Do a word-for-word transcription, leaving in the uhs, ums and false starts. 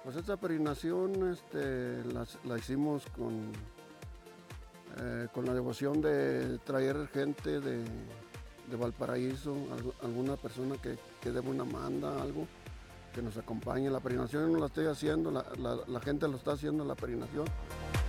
Pues esta peregrinación este, la, la hicimos con, eh, con la devoción de traer gente de, de Valparaíso, algo, alguna persona que, que debe una manda, algo, que nos acompañe. La peregrinación no la estoy haciendo, la, la, la gente lo está haciendo, la peregrinación.